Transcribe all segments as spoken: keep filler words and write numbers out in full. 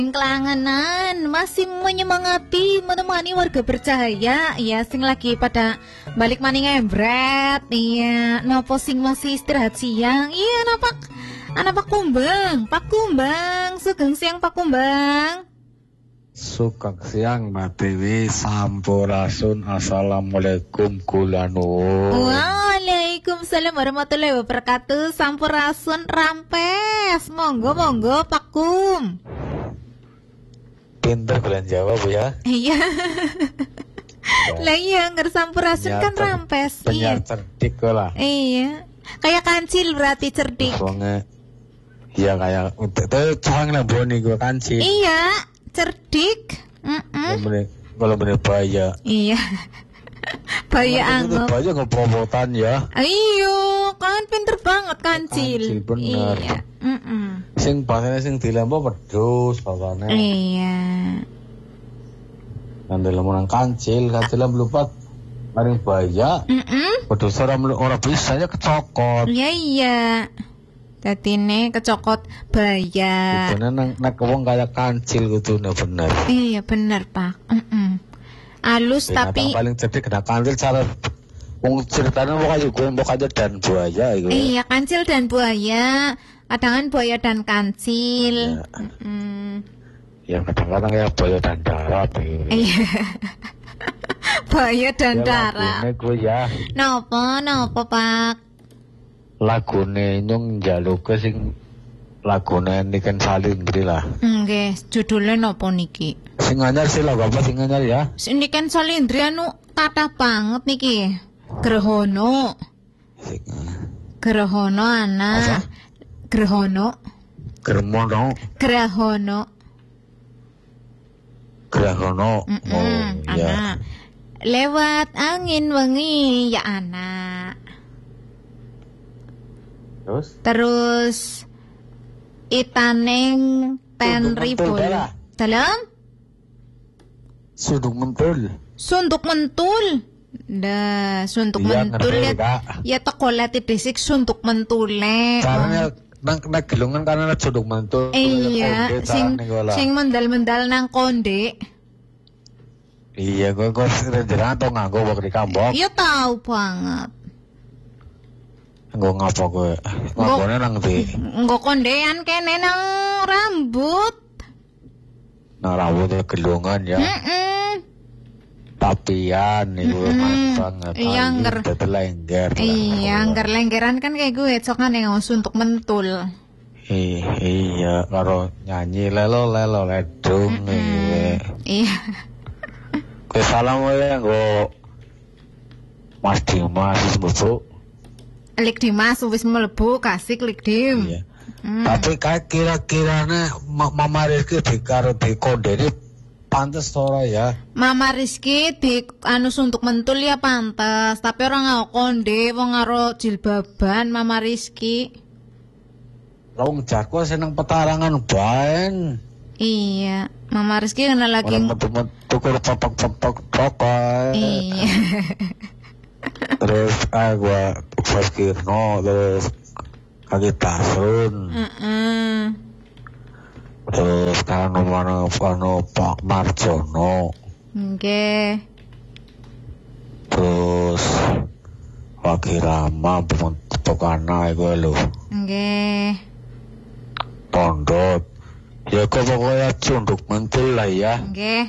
Kelanganan masih menyemangati menemani warga bercahaya ya sing lagi pada balik maning embret iya nopo sing masih istirahat siang iya napak anak Pak Kumbang Pak Kumbang sugeng siang Pak Kumbang sugeng siang Mbak Dewi sampurasun assalamualaikum kulanu Waalaikumsalam warahmatullahi wabarakatuh sampurasun rampes monggo monggo Pak Kum pinter bulan Jawa Bu ya. Iya. Lah iya ngger sampurasun kan rampes. Penyiar iya. cerdik lah. Iya. Kayak kancil berarti cerdik. Wonge iya kayak itu cang lah boni gua kancil. Iya, cerdik. Heeh. Mm kalau bener bahaya. Iya. Bahaya anggap. Bahaya ngepromotan ya. Iyo, kan pinter banget kancil. Kancil bener. Iya. Heeh. Sing bahasane sing dilempo wedhus bahasane. Iya. Nang dilemu nang kancil, kancil lupa maring bahaya. Heeh. Wedhus ora ora bisa ya kecokot. Iya iya. Dadine kecokot bahaya. Kudune nang nek wong kaya kancil kudune bener. Iya bener Pak. Heeh. Alus Ya, tapi paling cerdik kena kancil cara wong ceritanya mau kayak gue mau kayak dan buaya itu. Iya kancil dan buaya, kadang buaya dan kancil. Ya, mm. ya kadang-kadang ya buaya dan darat. Iya. Buaya dan ya, darat. Lagune gue ya. Nopo nopo Pak. Lagune nyung jaluk ke sing lagune Niken Salindri lah. Nggih, judulnya nopo niki? Sing anyar sih lagu apa sing anyar ya? Niken Salindri anu kathah banget niki. Grehono. Sing Grehono anak. Grehono. Germono. Grehono. Grehono. Mm -mm, Oh ya. anak. Lewat angin wengi ya anak. Terus? Terus itaneng ten ribul. Dalam? Suduk mentul. Suntuk mentul. Dah, suntuk Iya, mentul ngerti, ya. Kak. Ya tekolet disik suntuk mentule. Caranya nang nang gelungan karena suduk mentul. Iya, sing sing mendal-mendal nang konde. Iya, gue gue sering atau nganggo waktu di Kambok. Iya tahu banget. Gue ngapa gue? Ngapone nang di. Nggo kondean kene nang rambut. Nang rambutnya gelungan ya. Heeh. Tapian nih gue mantap banget. Iya, ngger. Dadi lengger. Iya, ngger lenggeran kan kayak gue cokan yang suntuk mentul. Iya, karo nyanyi lelo lelo ledung nih. Iya. Gue salam ya gue Mas Dimas sebutu. Lik Dimas wis mlebu kasih Lik Dim. Iya. Hmm. Tapi kayak kira-kiranya Mama Rizky di karo di kode ini pantes ora ya. Mama Rizky di anu suntuk mentul ya pantes, tapi orang ngau konde wong karo jilbaban Mama Rizky. Wong Jakwa seneng petarangan baen. Iya, Mama Rizky kena lagi tukur potok-potok tokai. Iya. Terus ah gua Faskirno terus kaki Tasrun. Heeh. Terus kan mana anu Pak Marjono. Nggih. Terus Wakil Rama Pemotokana iku lho. Nggih. Tondot. Ya kok pokoknya cunduk mentul lah ya. Nggih.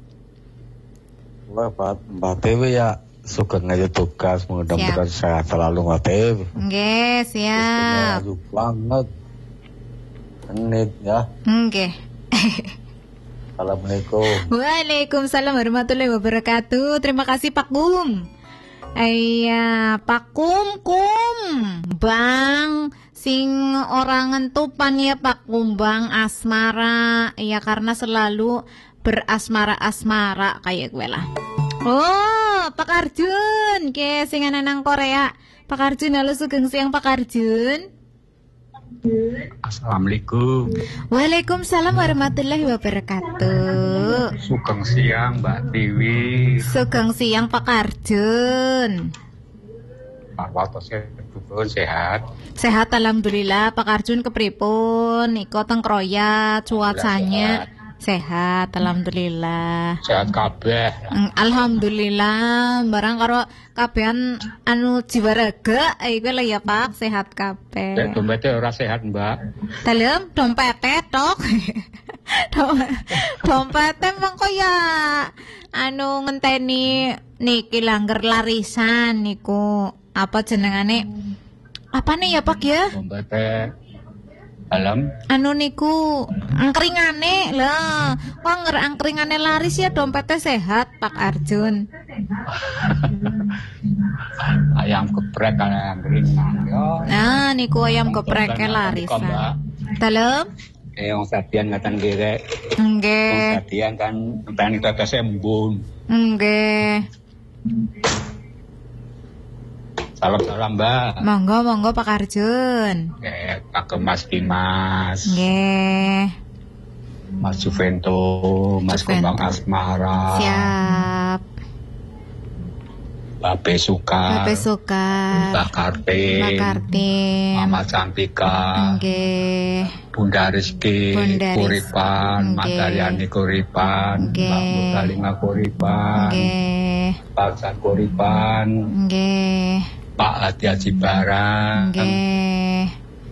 Wah, Mbak Dewi ya suka ngajak tugas mudah-mudahan sehat selalu Mbak Dewi. Nggih, siap. Setuju banget. Menit ya. Nggih. Assalamualaikum. Waalaikumsalam warahmatullahi wabarakatuh. Terima kasih Pak Kum. Iya, Pak Kum Kum. Bang, sing orang ngentupan ya Pak Kum Bang asmara. Iya karena selalu berasmara-asmara kayak gue lah. Oh, Pak Arjun, ke sing ana nang Korea. Pak Arjun, halo sugeng siang Pak Arjun. Assalamualaikum. Waalaikumsalam warahmatullahi wabarakatuh. Sugeng siang Mbak Dewi. Sugeng siang Pak Arjun. Pak Watos sehat. Sehat alhamdulillah. Pak Arjun kepripun? Iko teng Kroya cuacanya. Sehat, alhamdulillah. Sehat kabeh. Mm, Alhamdulillah, barang karo kabehan anu jiwa raga, iku lah ya Pak, sehat Nek kabeh. dompete ora sehat, Mbak. Dalem dompete tok. Dom- Dompete mengko ya anu ngenteni niki langgar larisan niku. Apa jenengane? Apa nih ya Pak ya? Dompete dalam Anu niku angkringane lah. Kok nger angkringane laris ya dompetnya sehat Pak Arjun. ayam geprek kali yang ringan yo. Nah niku ayam gepreke larisan. Dalem? Eh wong sadian ngatan gerek. Wong Nggih. sadian kan enteni tetese embun. Nggih. Salam-salam, Mbak. Monggo monggo Pak Arjun. Eh, kagem Mas Dimas, Nggih. Mas Juvento, Mas Juvento. Kembang Asmara, Siap. Mbak Besuka, Bapak suka. Mbak Kartin, Mbak Kartin. Mama Cantika, Nggih. Bunda Rizky, Bunda Rizky. Kuripan, Mbak Nggih. Daryani Kuripan, Nggih. Mbak Mursalinga Kuripan, Nggih. Pak San Kuripan, Nggih. Pak Hadi Haji Barang. Nggih.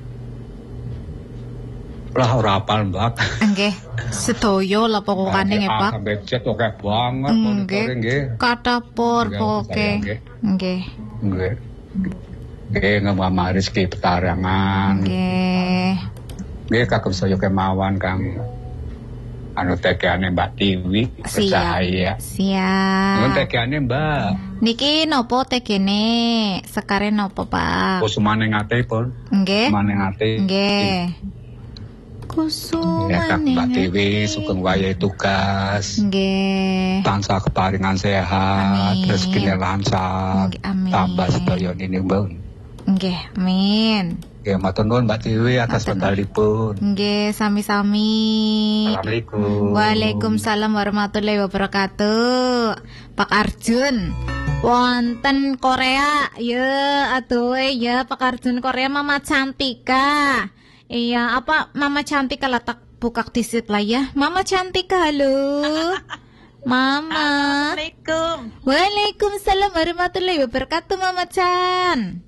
Lah ora apal, Mbak. Nggih. Sedoyo lah pokokane nggih Pak. Sampai jet oke banget Nggih. monitore nggih. Katapur Nggih, pokoke. saya nggih. Nggih. Nggih. Nggih ngomong Rizky Petarangan. Nggih. Nggih kagem saya kemawon Kang. Anu tekeane Mbak Tiwi percaya. Nun Siap. tekeane Mbak. Niki nopo tegene? Sekare nopo Pak? Kusumane ngate pun. Nggih. Kusumane ngate. Nggih. Ya Kusumane. Kang Mbak Tiwi ngati. sugeng wayahe tugas. Nggih. Tansah keparingan sehat, Amin. rezekine lancar, Nggih, amin. tambah sedaya ini Mbak. Nggih, amin. Nggih matur nuwun Mbak Tiwi atas Matur nuwun. wekdalipun. Nggih, sami-sami. Assalamualaikum. Waalaikumsalam warahmatullahi wabarakatuh. Pak Arjun, wonten Korea, ya aduh ya Pak Arjun Korea Mama Cantika. Iya, apa Mama Cantika lah tak buka disit lah ya. Mama Cantika, halo. Mama. Assalamualaikum. Waalaikumsalam warahmatullahi wabarakatuh Mama Chan.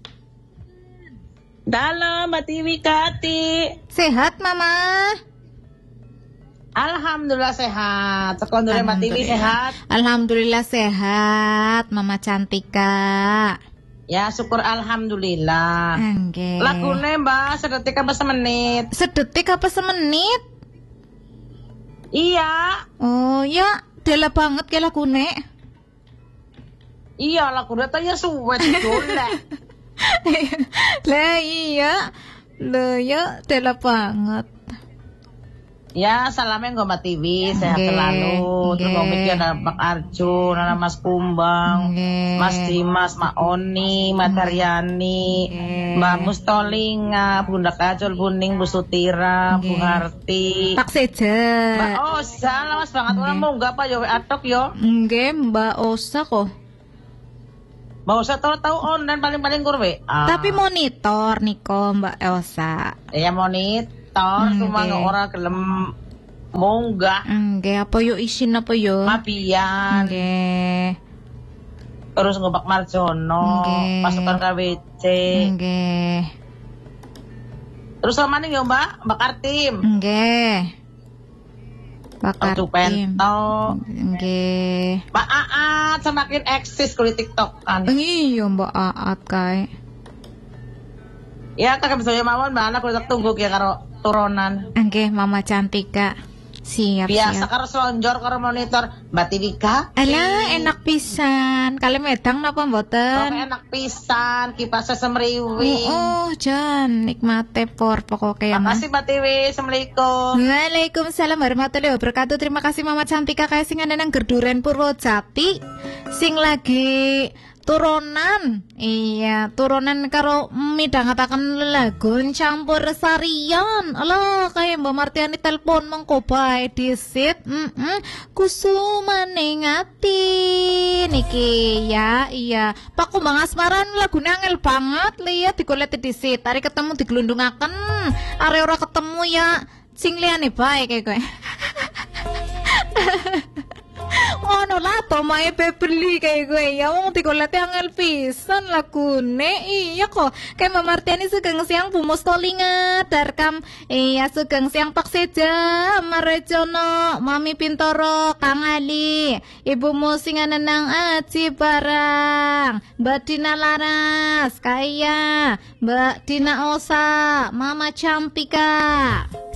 Dalam Mbak Tiwi Kati. Sehat Mama? Alhamdulillah sehat. Sekondure Mbak Tiwi sehat. Alhamdulillah sehat Mama Cantika. Ya syukur alhamdulillah. Nggih. Lagune Mbak sedetik apa semenit? Sedetik apa semenit? Iya. Oh ya, dela banget ke lagune. Iya lagune tuh ya suwe golek. Lah iya. Lah ya, dela banget. Ya salamnya nggo Mbak Tiwi sehat Nggih, selalu. Terus nggih. mau mikir ada Pak Arjun, ada Mas Kumbang, Nggih. Mas Dimas, Mak Oni, Mbak Daryani, Nggih. Mbak Mustolinga, Bunda Kacul Buning, Bu Sutira, Bu Nggih. Harti, Tak seja. Mbak Osa, lawas banget orang mau nggak apa yo atok yo. Nggih, Mbak Osa kok. Mbak Osa tahu-tahu online paling-paling kurwe. Tapi monitor niko Mbak Elsa. ya monitor, Hmm, cuma nggih. nggak orang gelem munggah, Nggih, apa yo isin apa yo? mabian, Nggih. terus ngobak Marjono, Nggih. pasukan K W C. Nggih. Terus sama nih ya Mbak, Mbak Kartim, Nggih. Pak Kartu Kartim. Pento, Nggih. Mbak Aat semakin eksis kulit TikTok kan. Iya Mbak Aat kae. Ya kakak bisa mawon Mbak anak kulit tunggu ya karo turunan. Nggih, Mama Cantika. Siap, Biasa siap. karo slonjor karo monitor Mbak Tivika. Alah, enak pisan. Kali medang napa Oke, mboten? enak pisan, kipasnya semriwi. Oh, jan nikmate por pokoke ya, Mas. Makasih Mbak Tiwi, Assalamualaikum. Waalaikumsalam warahmatullahi wabarakatuh. Terima kasih Mama Cantika kae sing ana nang Gerduren Purwojati sing lagi turunan. Iya, turunan karo midhangetaken lagu campur sarian. Alah, kaya Mbak Martiani telepon mengko bae disit. Heeh. Kusumane ngati niki ya. Iya, Pak Kumbang Asmaran lagune angel banget lihat digoleti disit. Ari ketemu diglundungaken. Are ora ketemu ya sing liyane bae kayak kowe. Ono lah to mae beli kayak gue ya wong tikolate angel pisan lakune iya kok kayak Mamartiani sugeng siang bumus kolinga darkam iya sugeng siang Pak Seja Marejono Mami Pintoro Kang Ali Ibu Musingan Nenang Aji Barang Mbak Dina Laras Kaya Mbak Dina Osa Mama Campika